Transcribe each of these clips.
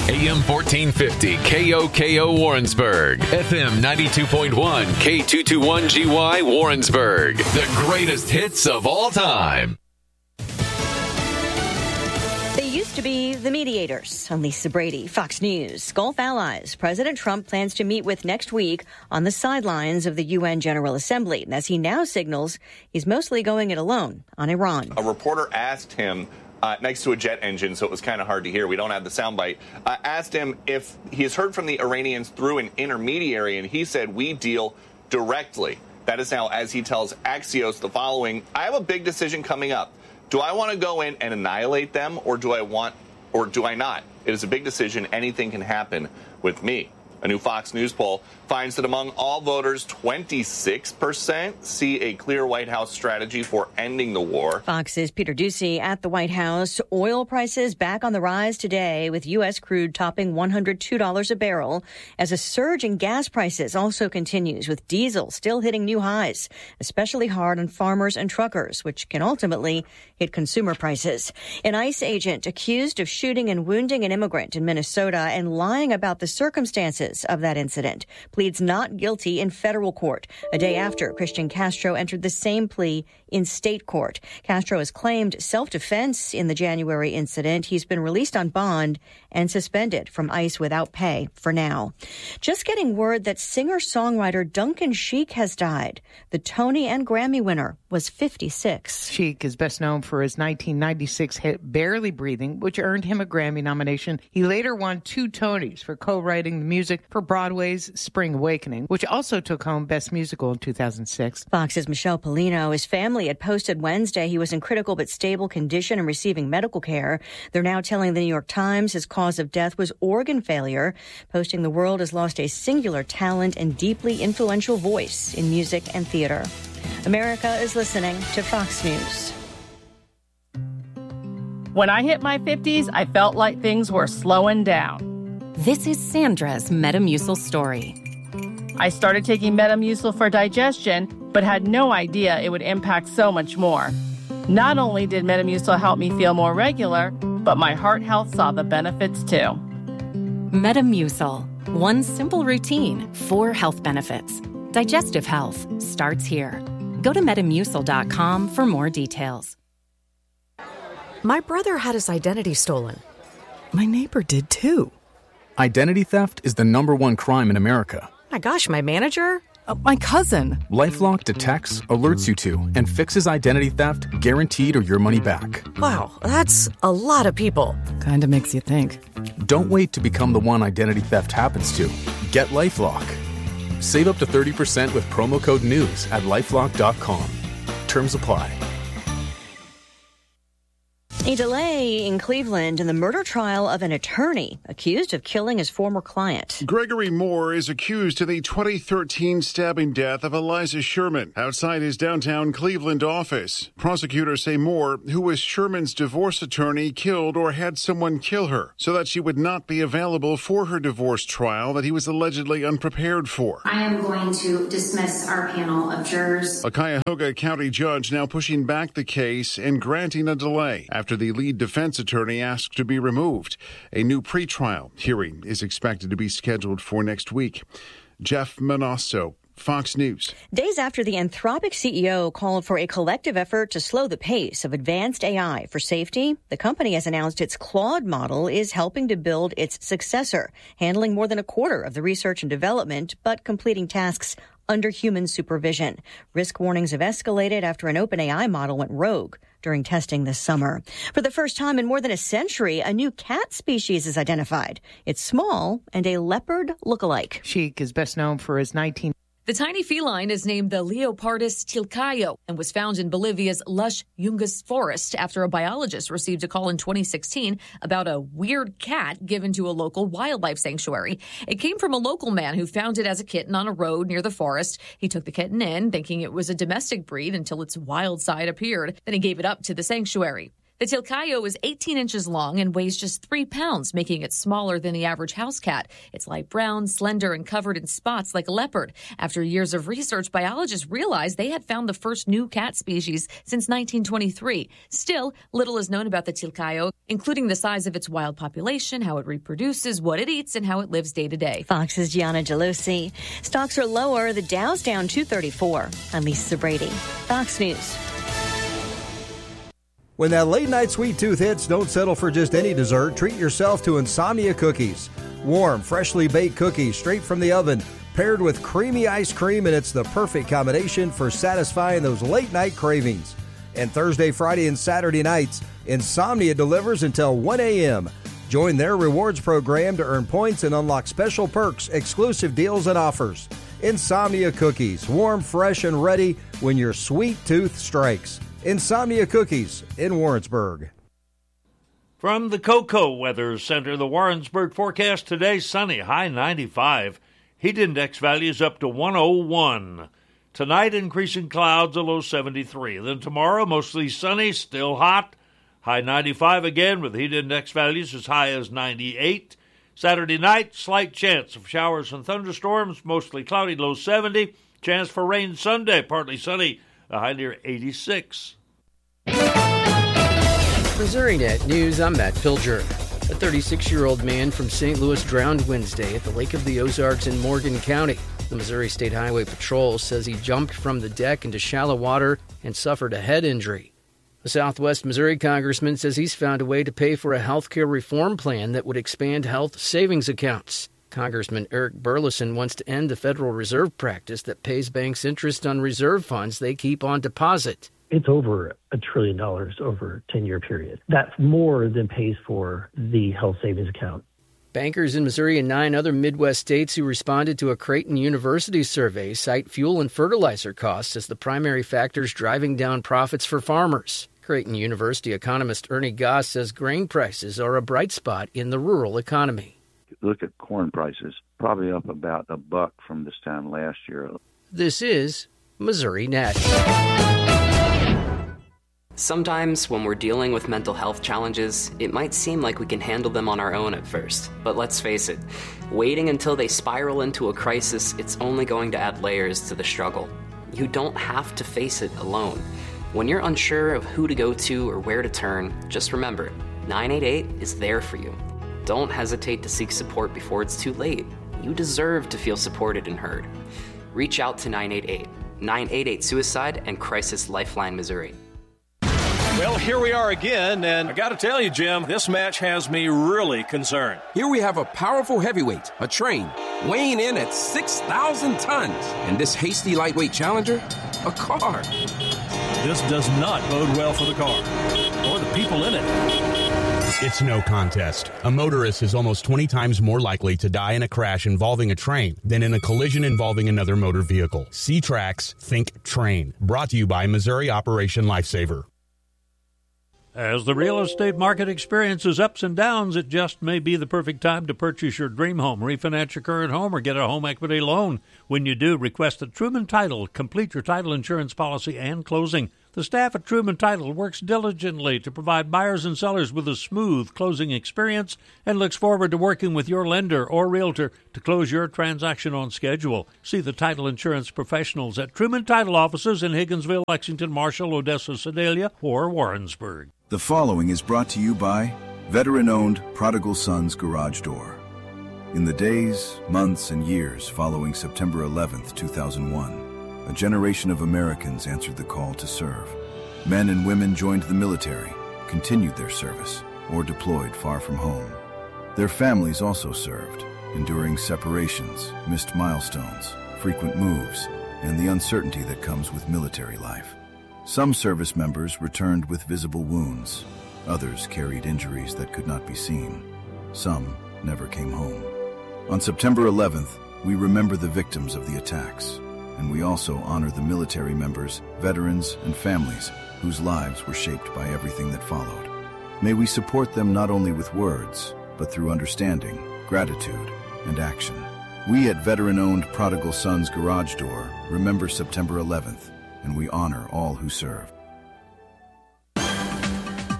AM 1450 KOKO Warrensburg, FM 92.1 K221GY Warrensburg. The greatest hits of all time. They used to be the mediators. I'm Lisa Brady, Fox News. Gulf allies President Trump plans to meet with next week on the sidelines of the UN General Assembly, as he now signals he's mostly going it alone on Iran. A reporter asked him, next to a jet engine, so it was kind of hard to hear. We don't have the soundbite. Asked him if he has heard from the Iranians through an intermediary, and he said, "We deal directly." That is now, as he tells Axios, the following: "I have a big decision coming up. Do I want to go in and annihilate them, or do I not? It is a big decision. Anything can happen with me." A new Fox News poll finds that among all voters, 26% see a clear White House strategy for ending the war. Fox's Peter Doocy at the White House. Oil prices back on the rise today, with U.S. crude topping $102 a barrel, as a surge in gas prices also continues, with diesel still hitting new highs, especially hard on farmers and truckers, which can ultimately hit consumer prices. An ICE agent accused of shooting and wounding an immigrant in Minnesota and lying about the circumstances of that incident pleads not guilty in federal court, a day after Christian Castro entered the same plea in state court. Castro has claimed self-defense in the January incident. He's been released on bond and suspended from ICE without pay for now. Just getting word that singer-songwriter Duncan Sheik has died. The Tony and Grammy winner was 56. Sheik is best known for his 1996 hit Barely Breathing, which earned him a Grammy nomination. He later won 2 Tonys for co-writing the music for Broadway's Spring Awakening, which also took home Best Musical in 2006. Fox's Michelle Polino. His family had posted Wednesday he was in critical but stable condition and receiving medical care. They're now telling the New York Times his cause of death was organ failure, posting the world has lost a singular talent and deeply influential voice in music and theater. America is listening to Fox News. When I hit my 50s, I felt like things were slowing down. This is Sandra's Metamucil story. I started taking Metamucil for digestion, but had no idea it would impact so much more. Not only did Metamucil help me feel more regular, but my heart health saw the benefits too. Metamucil. One simple routine, 4 health benefits. Digestive health starts here. Go to Metamucil.com for more details. My brother had his identity stolen. My neighbor did too. Identity theft is the #1 crime in America. My gosh, my manager? My cousin. LifeLock detects, alerts you to, and fixes identity theft, guaranteed or your money back. Wow, that's a lot of people. Kinda makes you think. Don't wait to become the one identity theft happens to. Get LifeLock. Save up to 30% with promo code NEWS at LifeLock.com. Terms apply. A delay in Cleveland in the murder trial of an attorney accused of killing his former client. Gregory Moore is accused in the 2013 stabbing death of Eliza Sherman outside his downtown Cleveland office. Prosecutors say Moore, who was Sherman's divorce attorney, killed or had someone kill her so that she would not be available for her divorce trial that he was allegedly unprepared for. I am going to dismiss our panel of jurors. A Cuyahoga County judge now pushing back the case and granting a delay after the lead defense attorney asked to be removed. A new pretrial hearing is expected to be scheduled for next week. Jeff Manasso, Fox News. Days after the Anthropic CEO called for a collective effort to slow the pace of advanced AI for safety, the company has announced its Claude model is helping to build its successor, handling more than a quarter of the research and development, but completing tasks under human supervision. Risk warnings have escalated after an OpenAI model went rogue during testing this summer. For the first time in more than a century, a new cat species is identified. It's small and a leopard lookalike. Sheik is best known for his The tiny feline is named the Leopardus tilcayo and was found in Bolivia's lush Yungas forest after a biologist received a call in 2016 about a weird cat given to a local wildlife sanctuary. It came from a local man who found it as a kitten on a road near the forest. He took the kitten in, thinking it was a domestic breed until its wild side appeared. Then he gave it up to the sanctuary. The Tilcayo is 18 inches long and weighs just 3 pounds, making it smaller than the average house cat. It's light brown, slender, and covered in spots like a leopard. After years of research, biologists realized they had found the first new cat species since 1923. Still, little is known about the Tilcayo, including the size of its wild population, how it reproduces, what it eats, and how it lives day to day. Fox's Gianna Gelosi. Stocks are lower. The Dow's down 234. I'm Lisa Brady. Fox News. When that late-night sweet tooth hits, don't settle for just any dessert. Treat yourself to Insomnia cookies. Warm, freshly baked cookies straight from the oven, paired with creamy ice cream, and it's the perfect combination for satisfying those late-night cravings. And Thursday, Friday, and Saturday nights, Insomnia delivers until 1 a.m. Join their rewards program to earn points and unlock special perks, exclusive deals, and offers. Insomnia cookies, warm, fresh, and ready when your sweet tooth strikes. Insomnia Cookies in Warrensburg. From the Cocoa Weather Center, the Warrensburg forecast today, sunny, high 95. Heat index values up to 101. Tonight, increasing clouds, a low 73. Then tomorrow, mostly sunny, still hot, high 95 again with heat index values as high as 98. Saturday night, slight chance of showers and thunderstorms, mostly cloudy, low 70. Chance for rain Sunday, partly sunny, a high near 86. MissouriNet News, I'm Matt Pilger. A 36-year-old man from St. Louis drowned Wednesday at the Lake of the Ozarks in Morgan County. The Missouri State Highway Patrol says he jumped from the deck into shallow water and suffered a head injury. A Southwest Missouri congressman says he's found a way to pay for a health care reform plan that would expand health savings accounts. Congressman Eric Burleson wants to end the Federal Reserve practice that pays banks interest on reserve funds they keep on deposit. It's over $1 trillion over a 10-year period. That's more than pays for the health savings account. Bankers in Missouri and 9 other Midwest states who responded to a Creighton University survey cite fuel and fertilizer costs as the primary factors driving down profits for farmers. Creighton University economist Ernie Goss says grain prices are a bright spot in the rural economy. Look at corn prices, probably up about $1 from this time last year. This is MissouriNet. Sometimes when we're dealing with mental health challenges, it might seem like we can handle them on our own at first. But let's face it, waiting until they spiral into a crisis, it's only going to add layers to the struggle. You don't have to face it alone. When you're unsure of who to go to or where to turn, just remember, 988 is there for you. Don't hesitate to seek support before it's too late. You deserve to feel supported and heard. Reach out to 988, 988 Suicide and Crisis Lifeline Missouri. Well, here we are again, and I got to tell you, Jim, this match has me really concerned. Here we have a powerful heavyweight, a train, weighing in at 6,000 tons. And this hasty lightweight challenger, a car. This does not bode well for the car or the people in it. It's no contest. A motorist is almost 20 times more likely to die in a crash involving a train than in a collision involving another motor vehicle. C-Tracks, think train. Brought to you by Missouri Operation Lifesaver. As the real estate market experiences ups and downs, it just may be the perfect time to purchase your dream home, refinance your current home, or get a home equity loan. When you do, request a Truman Title. Complete your title insurance policy and closing. The staff at Truman Title works diligently to provide buyers and sellers with a smooth closing experience and looks forward to working with your lender or realtor to close your transaction on schedule. See the title insurance professionals at Truman Title offices in Higginsville, Lexington, Marshall, Odessa, Sedalia, or Warrensburg. The following is brought to you by veteran-owned Prodigal Sons Garage Door. In the days, months, and years following September 11th, 2001, a generation of Americans answered the call to serve. Men and women joined the military, continued their service, or deployed far from home. Their families also served, enduring separations, missed milestones, frequent moves, and the uncertainty that comes with military life. Some service members returned with visible wounds. Others carried injuries that could not be seen. Some never came home. On September 11th, we remember the victims of the attacks, and we also honor the military members, veterans, and families whose lives were shaped by everything that followed. May we support them not only with words, but through understanding, gratitude, and action. We at veteran-owned Prodigal Sons Garage Door remember September 11th, and we honor all who served.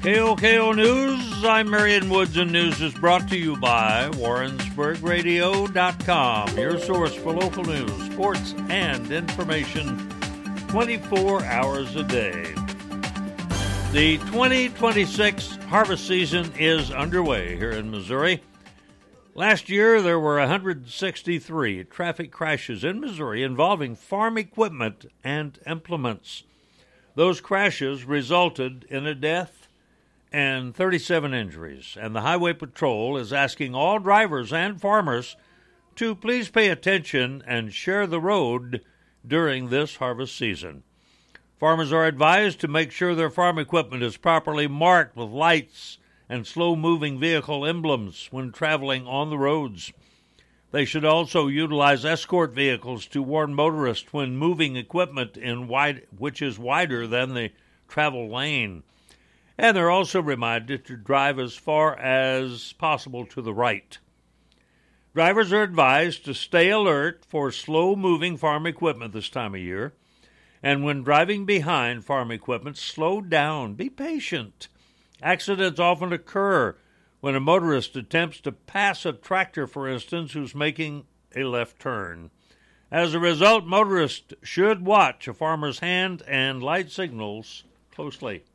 KOKO News, I'm Marion Woods, and news is brought to you by WarrensburgRadio.com, your source for local news, sports, and information 24 hours a day. The 2026 harvest season is underway here in Missouri. Last year, there were 163 traffic crashes in Missouri involving farm equipment and implements. Those crashes resulted in a death and 37 injuries, and the Highway Patrol is asking all drivers and farmers to please pay attention and share the road during this harvest season. Farmers are advised to make sure their farm equipment is properly marked with lights and slow-moving vehicle emblems when traveling on the roads. They should also utilize escort vehicles to warn motorists when moving equipment which is wider than the travel lane. And they're also reminded to drive as far as possible to the right. Drivers are advised to stay alert for slow-moving farm equipment this time of year. And when driving behind farm equipment, slow down. Be patient. Accidents often occur when a motorist attempts to pass a tractor, for instance, who's making a left turn. As a result, motorists should watch a farmer's hand and light signals closely.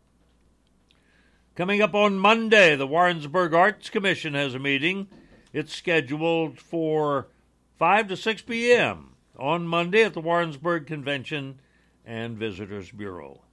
Coming up on Monday, the Warrensburg Arts Commission has a meeting. It's scheduled for 5 to 6 p.m. on Monday at the Warrensburg Convention and Visitors Bureau.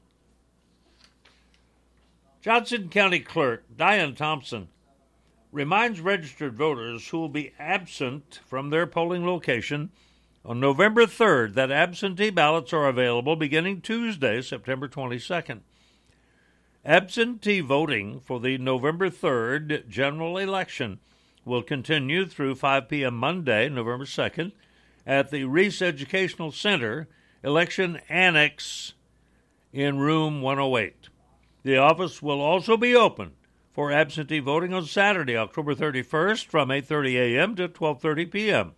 Johnson County Clerk Diane Thompson reminds registered voters who will be absent from their polling location on November 3rd that absentee ballots are available beginning Tuesday, September 22nd. Absentee voting for the November 3rd general election will continue through 5 p.m. Monday, November 2nd, at the Reese Educational Center, Election Annex in Room 108. The office will also be open for absentee voting on Saturday, October 31st, from 8:30 a.m. to 12:30 p.m.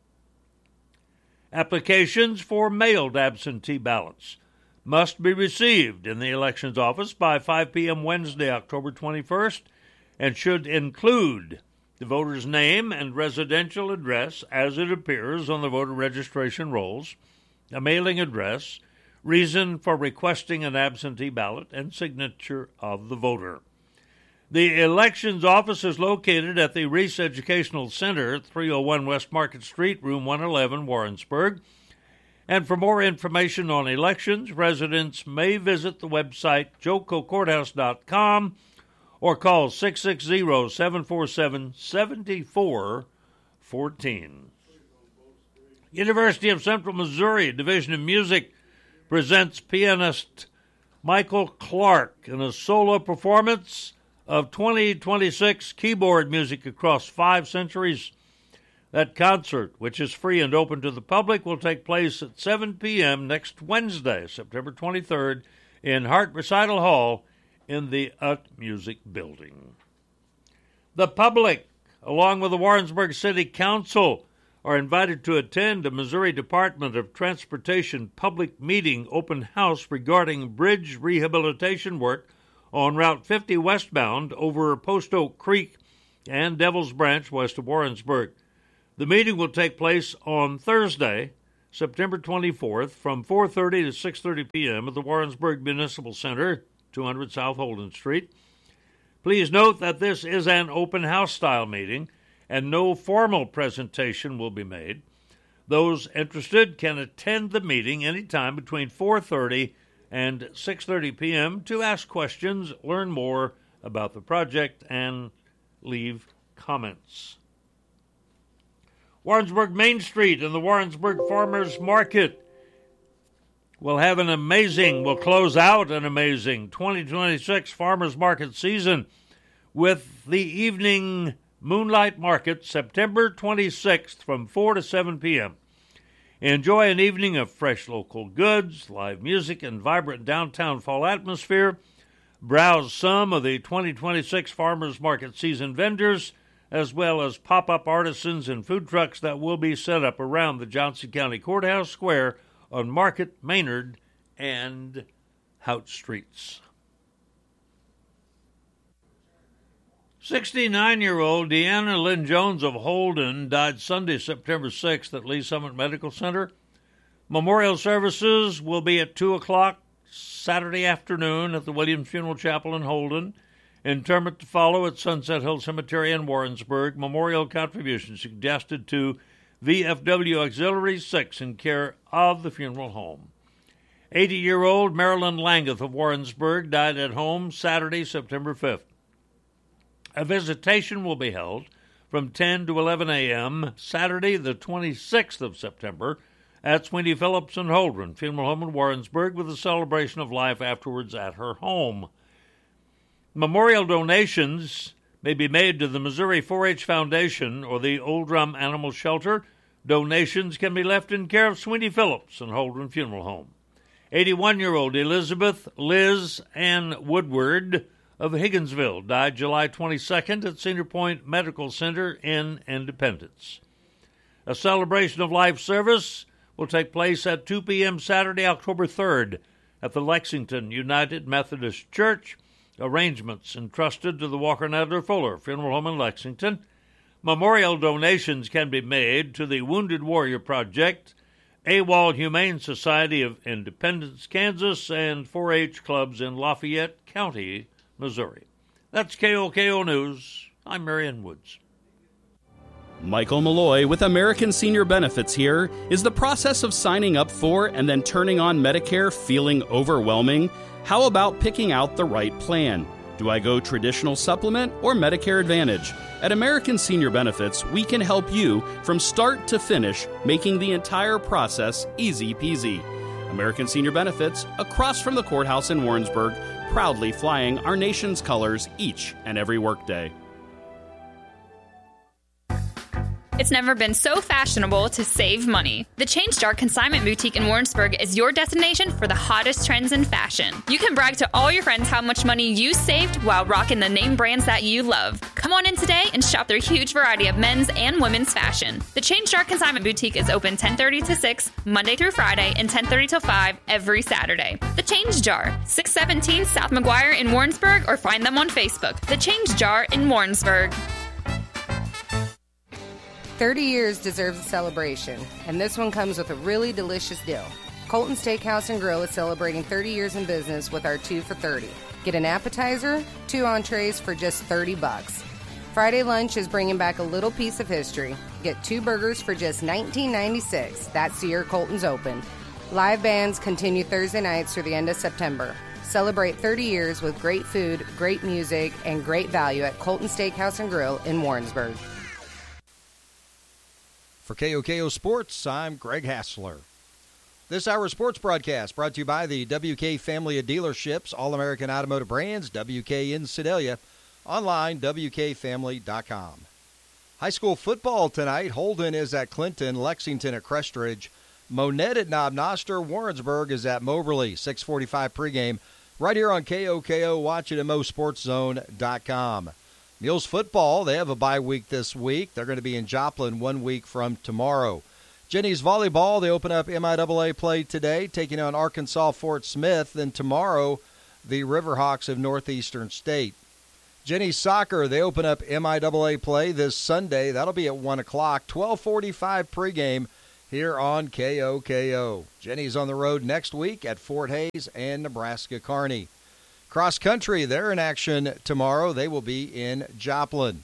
Applications for mailed absentee ballots must be received in the elections office by 5 p.m. Wednesday, October 21st, and should include the voter's name and residential address as it appears on the voter registration rolls, a mailing address, reason for requesting an absentee ballot, and signature of the voter. The elections office is located at the Reese Educational Center, 301 West Market Street, Room 111, Warrensburg. And for more information on elections, residents may visit the website jococourthouse.com or call 660-747-7414. University of Central Missouri Division of Music presents pianist Michael Clark in a solo performance of 2026 keyboard music across 5 centuries. That concert, which is free and open to the public, will take place at 7 p.m. next Wednesday, September 23rd, in Hart Recital Hall in the Ut Music Building. The public, along with the Warrensburg City Council, are invited to attend a Missouri Department of Transportation public meeting open house regarding bridge rehabilitation work on Route 50 westbound over Post Oak Creek and Devil's Branch west of Warrensburg. The meeting will take place on Thursday, September 24th, from 4:30 to 6:30 p.m. at the Warrensburg Municipal Center, 200 South Holden Street. Please note that this is an open house-style meeting, and no formal presentation will be made. Those interested can attend the meeting anytime between 4:30 and 6:30 p.m. to ask questions, learn more about the project, and leave comments. Warrensburg Main Street and the Warrensburg Farmers Market will close out an amazing 2026 Farmers Market season with the evening Moonlight Market, September 26th from 4 to 7 p.m. Enjoy an evening of fresh local goods, live music, and vibrant downtown fall atmosphere. Browse some of the 2026 Farmers Market season vendors, as well as pop-up artisans and food trucks that will be set up around the Johnson County Courthouse Square on Market, Maynard, and Hout Streets. 69-year-old Deanna Lynn Jones of Holden died Sunday, September 6th at Lee Summit Medical Center. Memorial services will be at 2 o'clock Saturday afternoon at the Williams Funeral Chapel in Holden. Interment to follow at Sunset Hill Cemetery in Warrensburg. Memorial contributions suggested to VFW Auxiliary 6 in care of the funeral home. 80-year-old Marilyn Langeth of Warrensburg died at home Saturday, September 5th. A visitation will be held from 10 to 11 a.m. Saturday, the 26th of September, at Sweeney Phillips and Holdren Funeral Home in Warrensburg, with a celebration of life afterwards at her home. Memorial donations may be made to the Missouri 4-H Foundation or the Old Drum Animal Shelter. Donations can be left in care of Sweeney Phillips and Holdren Funeral Home. 81-year-old Elizabeth Liz Ann Woodward of Higginsville died July 22nd at Cedar Point Medical Center in Independence. A celebration of life service will take place at 2 p.m. Saturday, October 3rd at the Lexington United Methodist Church. Arrangements entrusted to the Walker Nadler Fuller Funeral Home in Lexington. Memorial donations can be made to the Wounded Warrior Project, AWOL Humane Society of Independence, Kansas, and 4-H clubs in Lafayette County, Missouri. That's KOKO News. I'm Marion Woods. Michael Malloy with American Senior Benefits here. Is the process of signing up for and then turning on Medicare feeling overwhelming? How about picking out the right plan? Do I go traditional supplement or Medicare Advantage? At American Senior Benefits, we can help you from start to finish, making the entire process easy peasy. American Senior Benefits, across from the courthouse in Warrensburg, proudly flying our nation's colors each and every workday. It's never been so fashionable to save money. The Change Jar Consignment Boutique in Warrensburg is your destination for the hottest trends in fashion. You can brag to all your friends how much money you saved while rocking the name brands that you love. Come on in today and shop their huge variety of men's and women's fashion. The Change Jar Consignment Boutique is open 10:30 to 6, Monday through Friday, and 10:30 till 5 every Saturday. The Change Jar, 617 South McGuire in Warrensburg, or find them on Facebook. The Change Jar in Warrensburg. 30 years deserves a celebration, and this one comes with a really delicious deal. Colton Steakhouse and Grill is celebrating 30 years in business with our 2 for $30. Get an appetizer, 2 entrees for just $30. Friday lunch is bringing back a little piece of history. Get 2 burgers for just $19.96. That's the year Colton's open. Live bands continue Thursday nights through the end of September. Celebrate 30 years with great food, great music, and great value at Colton Steakhouse and Grill in Warrensburg. For KOKO Sports, I'm Greg Hassler. This hour's sports broadcast brought to you by the WK family of dealerships, All-American Automotive Brands, WK in Sedalia, online, WKFamily.com. High school football tonight. Holden is at Clinton, Lexington at Crestridge, Monette at Knob Noster, Warrensburg is at Moberly, 6:45 pregame, right here on KOKO. Watch it at MoSportsZone.com. Mules football, they have a bye week this week. They're going to be in Joplin 1 week from tomorrow. Jenny's volleyball, they open up MIAA play today, taking on Arkansas Fort Smith. Then tomorrow, the Riverhawks of Northeastern State. Jenny's soccer, they open up MIAA play this Sunday. That'll be at 1 o'clock, 12:45 pregame here on KOKO. Jenny's on the road next week at Fort Hays and Nebraska Kearney. Cross country, they're in action tomorrow. They will be in Joplin.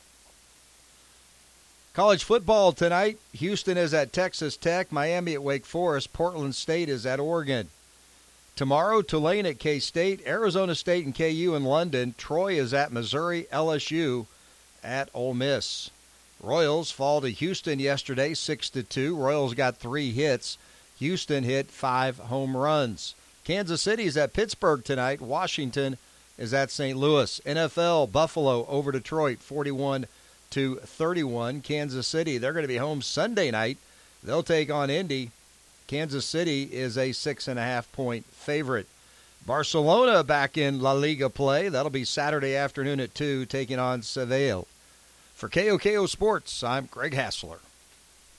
College football tonight. Houston is at Texas Tech, Miami at Wake Forest, Portland State is at Oregon. Tomorrow, Tulane at K-State, Arizona State and KU in London. Troy is at Missouri, LSU at Ole Miss. Royals fall to Houston yesterday, 6-2. Royals got 3 hits. Houston hit 5 home runs. Kansas City is at Pittsburgh tonight. Washington is at St. Louis. NFL, Buffalo over Detroit, 41-31. Kansas City, they're going to be home Sunday night. They'll take on Indy. Kansas City is a 6.5-point favorite. Barcelona back in La Liga play. That'll be Saturday afternoon at 2, taking on Seville. For KOKO Sports, I'm Greg Hassler.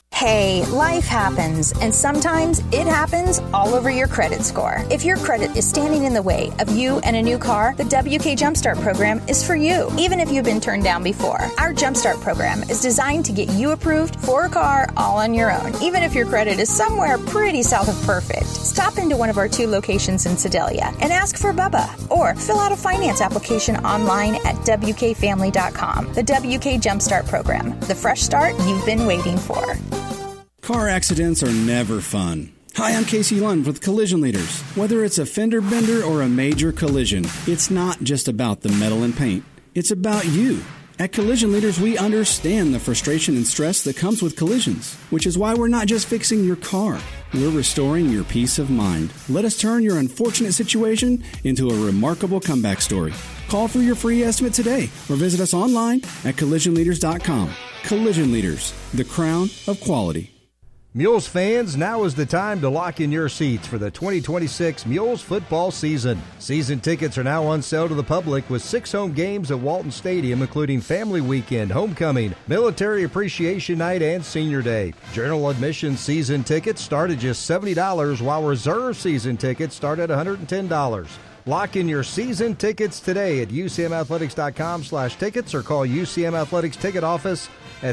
Hey, life happens, and sometimes it happens all over your credit score. If your credit is standing in the way of you and a new car, the WK Jumpstart program is for you, even if you've been turned down before. Our Jumpstart program is designed to get you approved for a car all on your own, even if your credit is somewhere pretty south of perfect. Stop into one of our 2 locations in Sedalia and ask for Bubba, or fill out a finance application online at WKFamily.com. The WK Jumpstart program, the fresh start you've been waiting for. Car accidents are never fun. Hi, I'm Casey Lund with Collision Leaders. Whether it's a fender bender or a major collision, it's not just about the metal and paint. It's about you. At Collision Leaders, we understand the frustration and stress that comes with collisions, which is why we're not just fixing your car. We're restoring your peace of mind. Let us turn your unfortunate situation into a remarkable comeback story. Call for your free estimate today or visit us online at collisionleaders.com. Collision Leaders, the crown of quality. Mules fans, now is the time to lock in your seats for the 2026 Mules football season. Season tickets are now on sale to the public with 6 home games at Walton Stadium, including Family Weekend, Homecoming, Military Appreciation Night, and Senior Day. General admission season tickets start at just $70, while reserve season tickets start at $110. Lock in your season tickets today at UCMathletics.com/tickets or call UCM Athletics Ticket Office at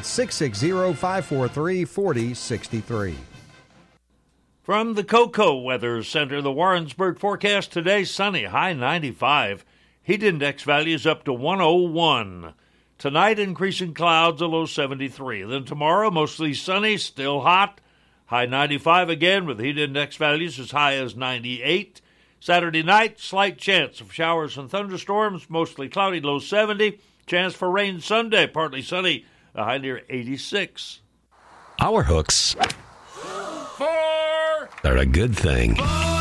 660-543-4063. From the Cocoa Weather Center, the Warrensburg forecast today, sunny, high 95. Heat index values up to 101. Tonight, increasing clouds, a low 73. Then tomorrow, mostly sunny, still hot, high 95 again with heat index values as high as 98. Saturday night, slight chance of showers and thunderstorms, mostly cloudy, low 70. Chance for rain Sunday, partly sunny, a high near 86. Our hooks are a good thing.